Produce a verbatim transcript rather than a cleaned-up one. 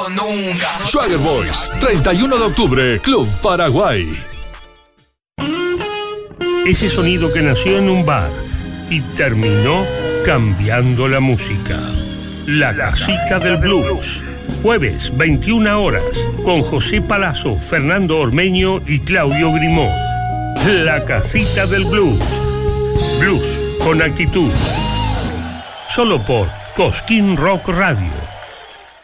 esto nunca. Swagger Boys, treinta y uno de octubre, Club Paraguay. Ese sonido que nació en un bar y terminó cambiando la música. La Casita del Blues. Jueves, veintiuna horas, con José Palazzo, Fernando Ormeño y Claudio Grimaud. La Casita del Blues. Blues con actitud. Solo por Cosquín Rock Radio.